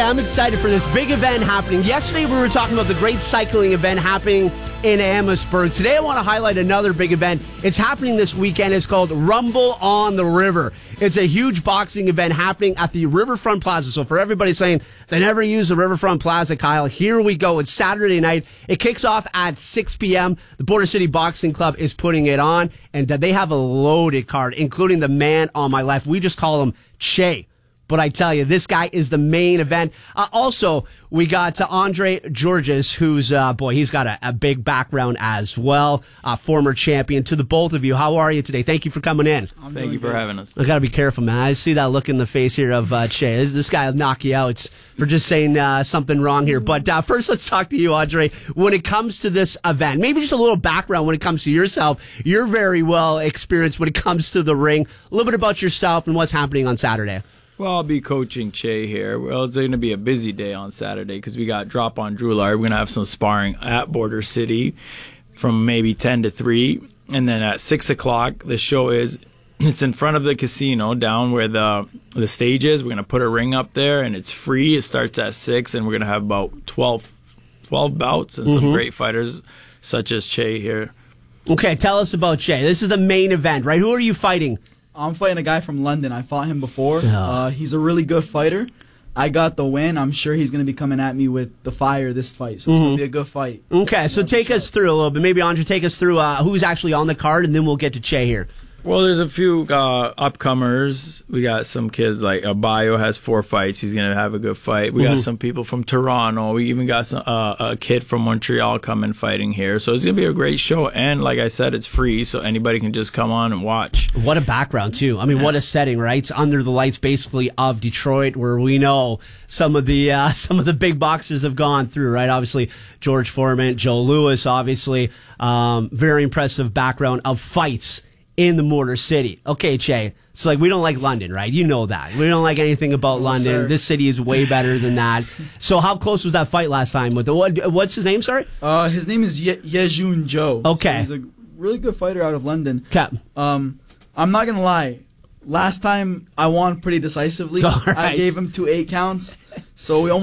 I'm excited for this big event happening. Yesterday, we were talking about the great cycling event happening in Amherstburg. Today, I want to highlight another big event. It's happening this weekend. It's called Rumble on the River. It's a huge boxing event happening at the Riverfront Plaza. So for everybody saying they never use the Riverfront Plaza, Kyle, here we go. It's Saturday night. It kicks off at 6 p.m. The Border City Boxing Club is putting it on, and they have a loaded card, including the man on my left. We just call him Che. But I tell you, this guy is the main event. Also, we got Andre Georges, who's, he's got a big background as well. Former champion. To the both of you, how are you today? Thank you for coming in. Thank you for having us. I got to be careful, man. I see that look in the face here of Che. This guy will knock you out for just saying something wrong here. But first, let's talk to you, Andre. When it comes to this event, maybe just a little background when it comes to yourself. You're very well experienced when it comes to the ring. A little bit about yourself and what's happening on Saturday. Well, I'll be coaching Che here. Well, it's going to be a busy day on Saturday because we got Drop on Drouillard. We're going to have some sparring at Border City from maybe 10 to 3. And then at 6 o'clock, the show it's in front of the casino down where the stage is. We're going to put a ring up there, and it's free. It starts at 6, and we're going to have about 12 bouts and some great fighters such as Che here. Okay, tell us about Che. This is the main event, right? Who are you fighting? I'm fighting a guy from London. I fought him before. He's a really good fighter. I got the win. I'm sure he's going to be coming at me with the fire this fight, so it's going to be a good fight. Okay, so take us through a little bit. Maybe, Andre, take us through who's actually on the card, and then we'll get to Che here. Well, there's a few upcomers. We got some kids like Bio has 4 fights. He's going to have a good fight. We got some people from Toronto. We even got a kid from Montreal coming fighting here. So it's going to be a great show. And like I said, it's free, so anybody can just come on and watch. What a background, too. I mean, what a setting, right? It's under the lights, basically, of Detroit, where we know some of the big boxers have gone through, right? Obviously, George Foreman, Joe Louis, obviously. Very impressive background of fights in the Motor City. Okay, Che. So, we don't like London, right? You know that. We don't like anything about London. Sir. This city is way better than that. So, how close was that fight last time? What's his name, sorry? His name is Yejun Joe. Okay. So he's a really good fighter out of London. Okay. I'm not going to lie. Last time, I won pretty decisively. All right. I gave him 2 8 counts. So we almost